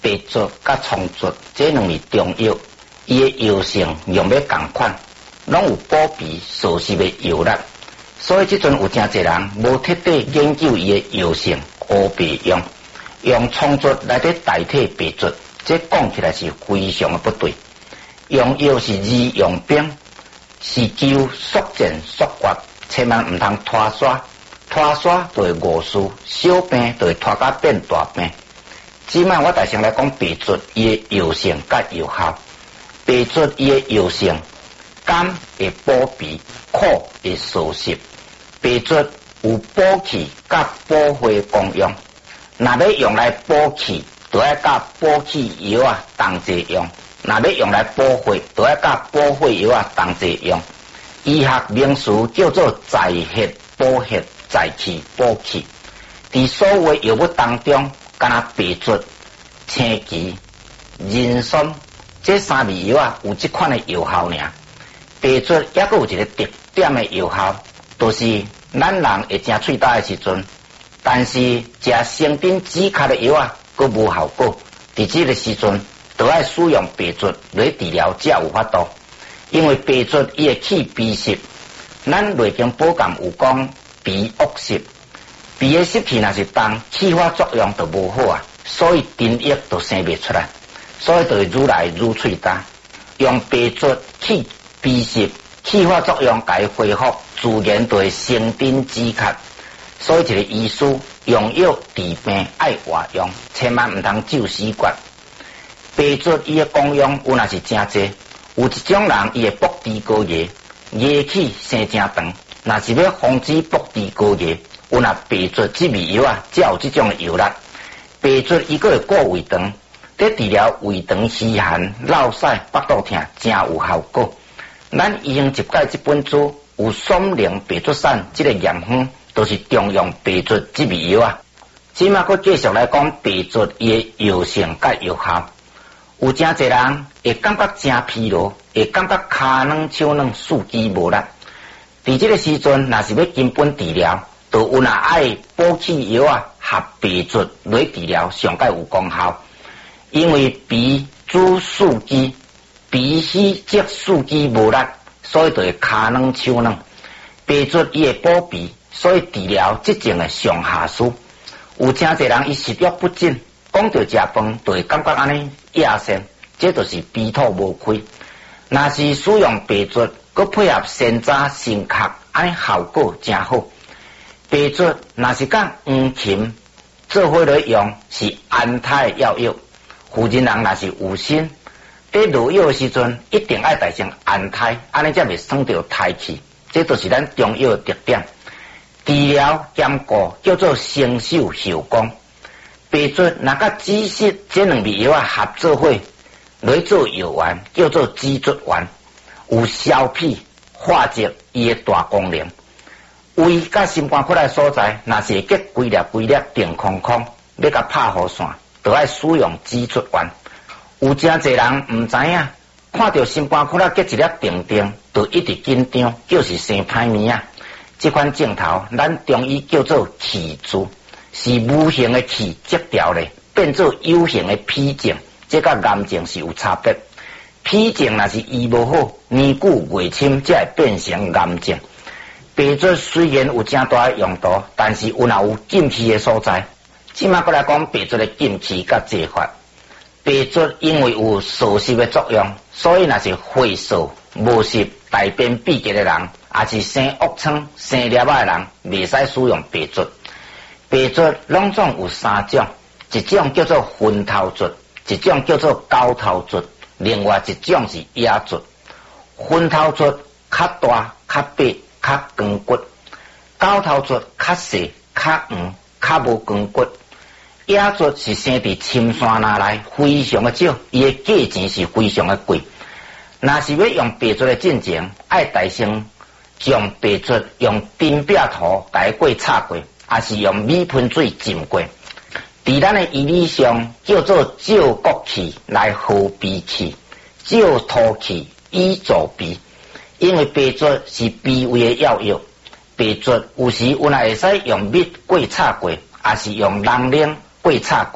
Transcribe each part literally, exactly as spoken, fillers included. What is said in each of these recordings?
白术甲苍术这两味中药，伊的药性用要共款，拢有补脾祛湿的药力。所以即阵有真侪人无彻底研究伊的药性，乌白用，用苍术来底代替白术，这讲起来是非常的不对。用药是宜用兵，是求速战速决，千万毋通拖沙，拖沙就会误事，小病就会拖甲变大病。即摆我大声来讲白术伊的药性甲药效。白术伊的药性，甘会补脾，苦会祛湿。白术有补气甲补血功用，若要用来补气，就要甲补气药啊同齐用；若要用来补血，就要甲补血药啊同齐用。医学名词叫做在血补血，在气补气。伫所有的药物当中，敢若白术、青芪、人参这三味药啊有这款的药效尔。白术也阁有一个特点的药效，就是咱人会食喙焦的时阵，但是食生津止咳的药啊，阁无效果。伫这个时阵，就要使用白术来治疗才有法度。因为白术伊会去鼻湿，咱内经保健有讲鼻恶湿，鼻的湿气若是重，气化作用就无好啊，所以津液就生袂出来，所以就会愈来愈喙焦。用白术去鼻湿，气化作用甲伊恢复，自然就会生津止咳。所以一个医师用药治病爱活用，千万毋通就死决。白术伊的功用有若是真侪，有一种人伊会卜地高热，热气生真长。若是要防止卜地高热，有若白术这味药啊，才有这种的药力。白术伊个会固胃肠，在治疗胃肠虚寒、落屎、腹肚痛，真有效果。咱医行集解这本书有松灵白术散这个验方，都是中用白术这味药啊。即马佫继续来讲白术伊的药性甲药效。有真侪人会感觉真疲劳，会感觉骹软手软、四肢无力。伫这个时阵，若是要根本治疗，就有若爱补气药啊，合白术来治疗，上界有功效。因为脾主四肢，脾虚则四肢无力，所以就会骹软手软。白术伊会补脾，所以治疗即种的上下书。有真侪人伊食欲不振，讲到食饭就会感觉安尼亚线，这就是脾土无开。若是使用白术，佮配合鲜渣新壳，安尼效果真好。白术若是讲黄芩做伙来用，是安胎的药药。妇人人若是有心，在落药的时阵，一定爱带上安胎，安尼才袂伤到胎气。这就是咱中药的特点。治疗兼顾叫做生手效功。白术若甲止湿这两味药啊合做伙来做药丸，叫做止术丸，有消痞化积伊的大功能。胃甲心肝窟内所在，若是结规粒规粒定空空，要甲拍好线，就要使用止术丸。有真侪人毋知影，看到心肝窟内结一粒定定，就一直紧张，就是生歹物啊。这款症头，咱中医叫做气滞，是无形的气积掉咧，变做有形的痞症。这甲癌症是有差别。痞症若是医无好，年久月深，才会变成癌症。白术虽然有真大的用途，但是有若有禁忌的所在。即马过来讲白术的禁忌甲做法。白术因为有祛湿的作用，所以若是血色无湿、大便闭结的人，也是生恶疮、生粒仔的人，袂使使用白术。白术拢总有三种，一种叫做昏头术，一种叫做高头术，另外一种是野术。昏头术较大、较白、较光骨；高头术较细、较黄、较无光骨。野术是生伫深山那内，非常的少，伊的价钱是非常的贵。若是要用白术的进前，爱大先将白术用丁壁涂改过擦过，也是用米喷水浸过。伫咱的医理上叫做照骨气来和鼻气，照土气以助鼻。因为白术是鼻胃的药药，白术有时有若会使用蜜过擦过，也是用人奶过擦过，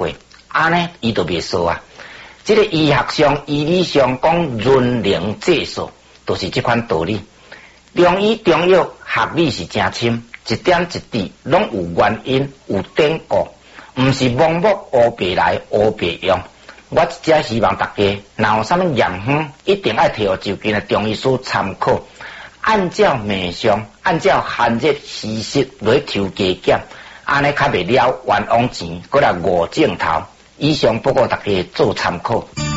安尼伊就袂说啊。这个医学上、医理上讲人灵制数，都是这款道理。中医中药学理是真深，一点一滴拢有原因、有典故，毋是盲目乌白来乌白用。我只希望大家，若有啥物验方，一定要摕互就近的中医师参考，按照脉象，按照寒热虚实来抽加减，安尼较袂了冤枉钱，搁来误镜头。以上报告大家做参考。